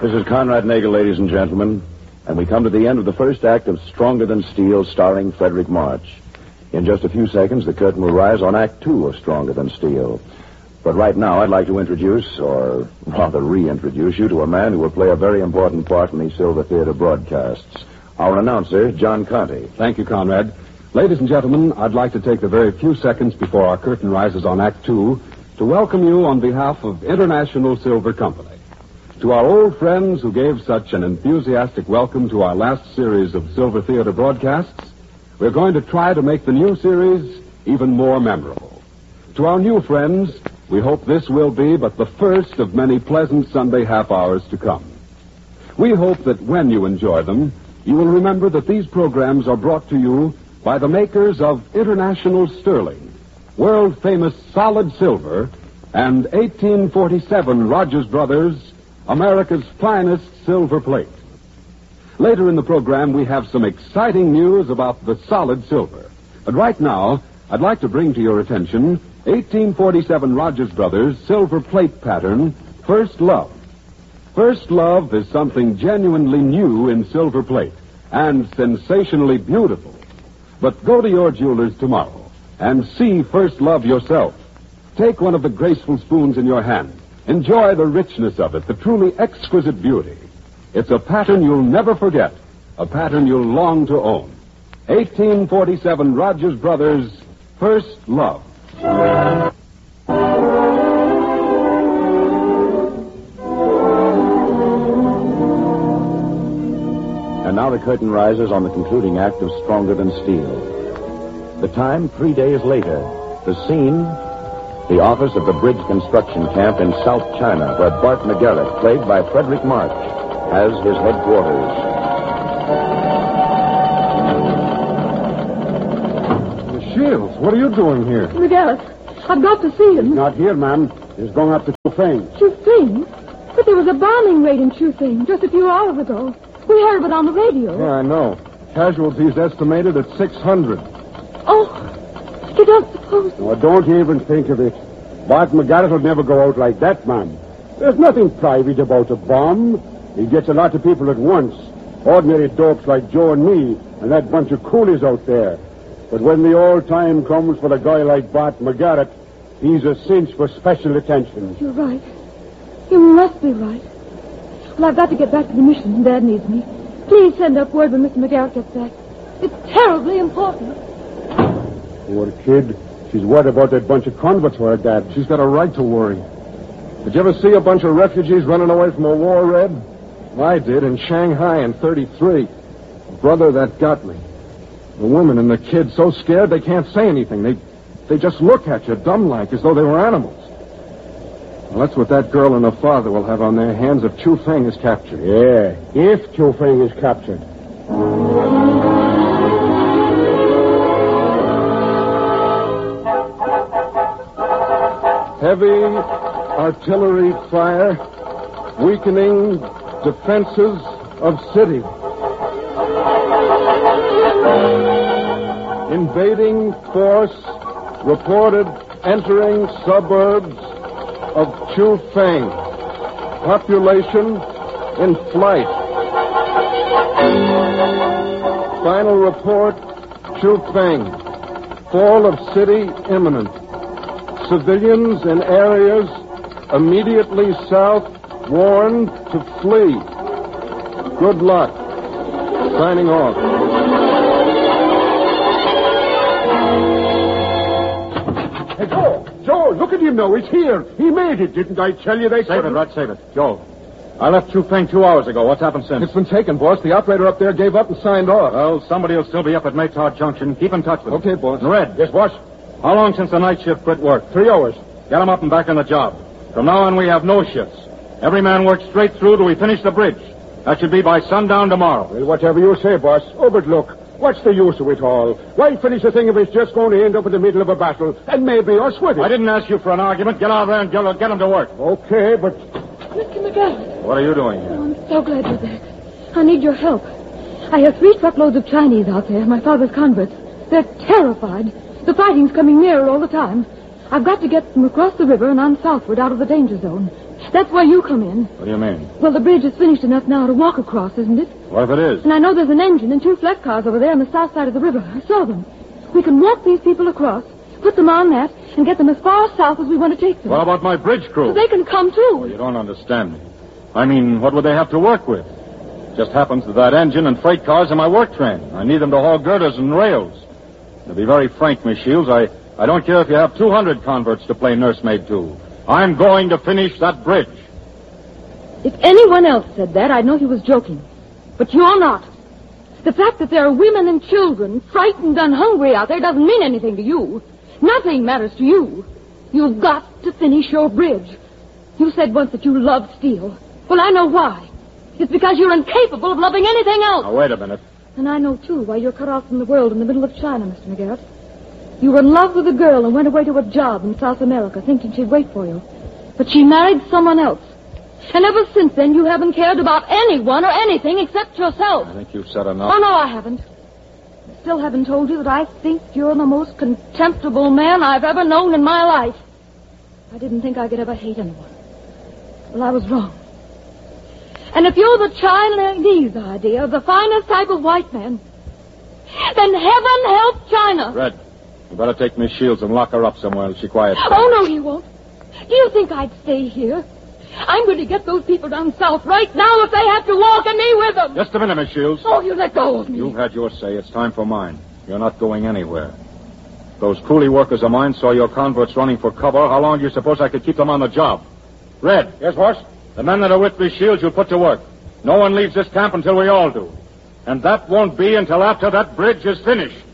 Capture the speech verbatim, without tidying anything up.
This is Conrad Nagel, ladies and gentlemen, and we come to the end of the first act of Stronger Than Steel, starring Frederick March. In just a few seconds, the curtain will rise on Act Two of Stronger Than Steel. But right now, I'd like to introduce, or rather reintroduce you to a man who will play a very important part in these Silver Theater broadcasts. Our announcer, John Conte. Thank you, Conrad. Ladies and gentlemen, I'd like to take the very few seconds before our curtain rises on Act Two to welcome you on behalf of International Silver Company. To our old friends who gave such an enthusiastic welcome to our last series of Silver Theater broadcasts, we're going to try to make the new series even more memorable. To our new friends, we hope this will be but the first of many pleasant Sunday half hours to come. We hope that when you enjoy them, you will remember that these programs are brought to you by the makers of International Sterling, world-famous solid silver, and eighteen forty-seven Rogers Brothers, America's finest silver plate. Later in the program, we have some exciting news about the solid silver. But right now, I'd like to bring to your attention eighteen forty-seven Rogers Brothers silver plate pattern, First Love. First Love is something genuinely new in silver plate and sensationally beautiful. But go to your jeweler's tomorrow and see First Love yourself. Take one of the graceful spoons in your hand. Enjoy the richness of it, the truly exquisite beauty. It's a pattern you'll never forget, a pattern you'll long to own. eighteen forty-seven Rogers Brothers, First Love. And now the curtain rises on the concluding act of Stronger Than Steel. The time, three days later. The scene, the office of the bridge construction camp in South China, where Bart McGarrett, played by Frederick March, has his headquarters. Shields, what are you doing here? McGarrett, I've got to see him. Not here, ma'am. He's going up to Chufeng. Chufeng? But there was a bombing raid in Chufeng just a few hours ago. We heard of it on the radio. Yeah, I know. Casualties estimated at six hundred. Oh, you don't suppose... Oh, don't even think of it. Bart McGarrett will never go out like that, ma'am. There's nothing private about a bomb. He gets a lot of people at once. Ordinary dopes like Joe and me and that bunch of coolies out there. But when the old time comes for a guy like Bart McGarrett, he's a cinch for special attention. You're right. You must be right. Well, I've got to get back to the mission. Dad needs me. Please send up word when Mister McGarrett gets back. It's terribly important. Poor kid. She's worried about that bunch of convicts for her dad. She's got a right to worry. Did you ever see a bunch of refugees running away from a war, Red? I did in Shanghai in thirty-three. Brother, that got me. The women and the kids so scared they can't say anything. They they just look at you dumb-like as though they were animals. Well, that's what that girl and her father will have on their hands if Chufeng is captured. Yeah, if Chufeng is captured. Heavy artillery fire weakening defenses of city. Invading force reported entering suburbs of Chufeng. Population in flight. Final report, Chufeng. Fall of city imminent. Civilians in areas immediately south warned to flee. Good luck. Signing off. Hey, Joe! Joe, look at him now. He's here. He made it. Didn't I tell you they Save couldn't... it, Rod, save it. Joe, I left Chufeng two hours ago. What's happened since? It's been taken, boss. The operator up there gave up and signed off. Well, somebody will still be up at Maytard Junction. Keep in touch with him. Okay, boss. And Red. Yes, boss? How long since the night shift quit work? Three hours. Get them up and back on the job. From now on, we have no shifts. Every man works straight through till we finish the bridge. That should be by sundown tomorrow. Well, whatever you say, boss. Oh, but look, what's the use of it all? Why finish a thing if it's just going to end up in the middle of a battle and maybe us with it? I didn't ask you for an argument. Get out there and get, get them to work. Okay, but... Mister McGarrett. What are you doing here? Oh, I'm so glad you're back. I need your help. I have three truckloads of Chinese out there, my father's converts. They're terrified. The fighting's coming nearer all the time. I've got to get them across the river and on southward out of the danger zone. That's where you come in. What do you mean? Well, the bridge is finished enough now to walk across, isn't it? What if it is? And I know there's an engine and two flat cars over there on the south side of the river. I saw them. We can walk these people across, put them on that, and get them as far south as we want to take them. What about my bridge crew? So they can come, too. You don't understand me. I mean, what would they have to work with? Just happens that that engine and freight cars are my work train. I need them to haul girders and rails. To be very frank, Miss Shields, I, I don't care if you have two hundred converts to play nursemaid to. I'm going to finish that bridge. If anyone else said that, I'd know he was joking. But you're not. The fact that there are women and children frightened and hungry out there doesn't mean anything to you. Nothing matters to you. You've got to finish your bridge. You said once that you loved steel. Well, I know why. It's because you're incapable of loving anything else. Now, wait a minute. And I know, too, why you're cut off from the world in the middle of China, Mister McGarrett. You were in love with a girl and went away to a job in South America thinking she'd wait for you. But she married someone else. And ever since then, you haven't cared about anyone or anything except yourself. I think you've said enough. Oh, no, I haven't. I still haven't told you that I think you're the most contemptible man I've ever known in my life. I didn't think I could ever hate anyone. Well, I was wrong. And if you're the Chinese idea of the finest type of white man, then heaven help China. Red, you better take Miss Shields and lock her up somewhere until she quiets down. Oh, no, you won't. Do you think I'd stay here? I'm going to get those people down south right now if they have to walk, and me with them. Just a minute, Miss Shields. Oh, you let go of me. You've had your say. It's time for mine. You're not going anywhere. Those coolie workers of mine saw your converts running for cover. How long do you suppose I could keep them on the job? Red. Yes, boss? The men that are with Miss Shields you'll put to work. No one leaves this camp until we all do. And that won't be until after that bridge is finished.